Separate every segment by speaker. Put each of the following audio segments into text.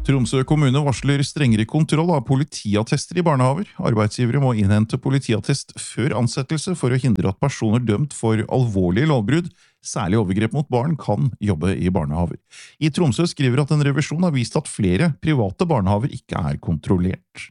Speaker 1: Tromsø kommune varsler strengere kontroll av politiattester i barnehaver. Arbeidsgivere må innhente politiattest før ansettelse for å hindre at personer dømt for alvorlige lovbrudd, særlig overgrep mot barn, kan jobbe i barnehaver. I Tromsø skriver at en revisjon har vist at flere private barnehaver ikke er kontrollert.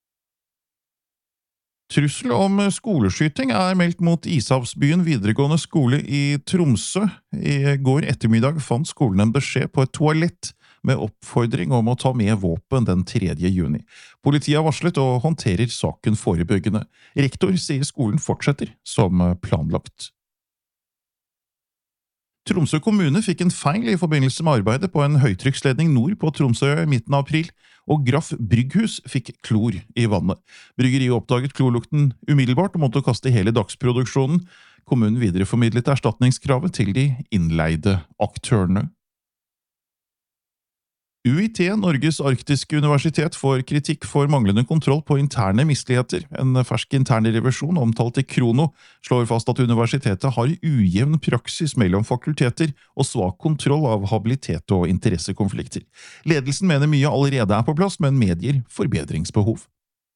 Speaker 1: Trussel om skoleskyting er meldt mot Ishavsbyen videregående skole i Tromsø. I går ettermiddag fant skolen en beskjed på et toalett med oppfordring om å ta med våpen den 3. juni. Politiet har varslet og håndterer saken forebyggende. Rektor sier skolen fortsetter som planlagt. Tromsø kommune fikk en feil i forbindelse med arbeidet på en høytrykksledning nord på Tromsø i midten av april, og Graff Brygghus fikk klor i vannet. Bryggeriet oppdaget klorlukten umiddelbart og måtte kaste hele dagsproduksjonen. Kommunen videreformidlet erstatningskravet til de innleide aktørene. UiT, Norges arktiske universitet, får kritikk for manglende kontroll på interne misligheter. En fersk intern revisjon omtalt i Krono slår fast at universitetet har ujevn praksis mellom fakulteter og svak kontroll av habilitet og interessekonflikter. Ledelsen mener mye allerede er på plass, men medgir forbedringsbehov.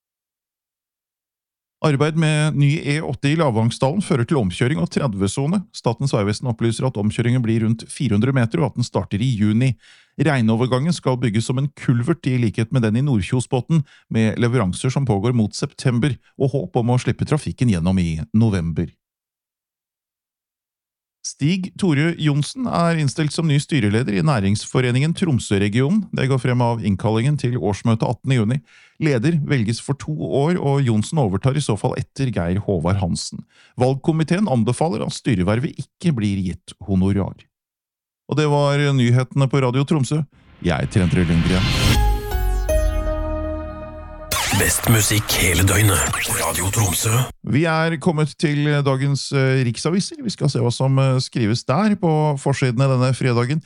Speaker 1: Arbeid med ny E8 i Lavangsdalen fører til omkjøring og 30-zone. Statens vegvesen opplyser at omkjøringen blir rundt 400 meter og at den starter i juni. Regnovergangen skal bygges som en kulvert i likhet med den i Nordkjosbotn, med leveranser som pågår mot september, og håp om å slippe trafikken gjennom i november. Stig Tore Johnsen er innstilt som ny styreleder i Næringsforeningen Tromsø-regionen. Det går frem av innkallingen til årsmøte 18. juni. Leder velges for 2 år, og Johnsen overtar i så fall etter Geir Håvard Hansen. Valgkomiteen anbefaler at styrevervet ikke blir gitt honorar. Og det var nyhetene på Radio Tromsø. Jeg er Endre Lindgren.
Speaker 2: Best musikk hele døgnet. Radio Tromsø.
Speaker 1: Vi er kommet til dagens riksaviser. Vi skal se hva som skrives der på forsidene denne fredagen.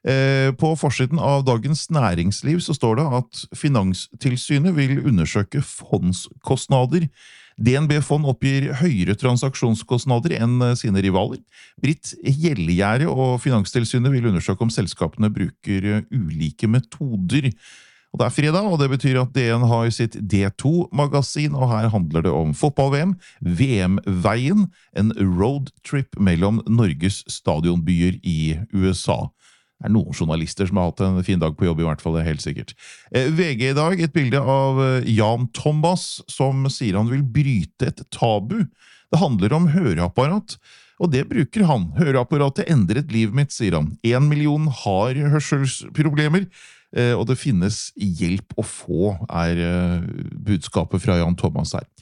Speaker 1: På forsiden av Dagens Næringsliv så står det at Finanstilsynet vil undersøke fondskostnader. DNB-fond oppgir høyere transaksjonskostnader enn sine rivaler. Britt Gjellegjerde og Finanstilsynet vil undersøke om selskapene bruker ulike metoder. Og det er fredag, og det betyr at DN har sitt D2-magasin, og her handler det om fotball-VM, VM-veien, en roadtrip mellom Norges stadionbyer i USA. Det er noen journalister som har hatt en fin dag på jobb, i hvert fall, det er helt sikkert. VG i dag, et bilde av Jan Thomas, som sier han vil bryte et tabu. Det handler om høreapparat, og det bruker han. Høreapparatet endret livet mitt, sier han. 1 million har hørselsproblemer, og det finnes hjelp å få, er budskapet fra Jan Thomas her.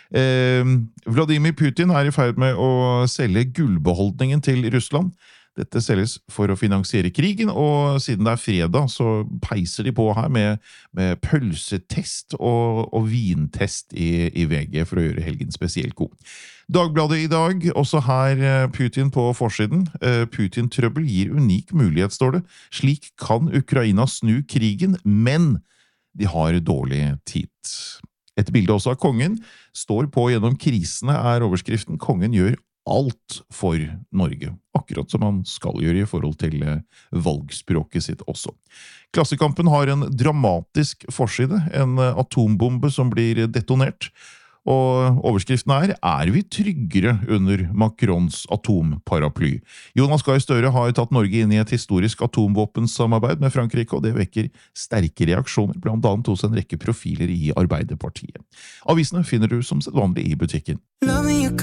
Speaker 1: Vladimir Putin er i ferd med å selge gullbeholdningen til Russland. Dette selges for å finansiere krigen, og siden det er fredag så peiser de på her med pølsetest og vintest i VG for å gjøre helgen spesielt god. Dagbladet i dag, også her Putin på forsiden. Putin-trøbbel gir unik mulighet, står det. Slik kan Ukraina snu krigen, men de har dårlig tid. Et bilde også av kongen. Står på gjennom krisene er overskriften. Kongen gjør alt for Norge, akkurat som han skal gjøre i forhold til valgspråket sitt også. Klassekampen har en dramatisk forside, en atombombe som blir detonert, og overskriften er vi tryggere under Macrons atomparaply? Jonas Gahr Støre har tatt Norge inn i et historisk atomvåpensamarbeid med Frankrike, og det vekker sterke reaksjoner, blant annet hos en rekke profiler i Arbeiderpartiet. Avisene finner du som sedvanlig i butikken.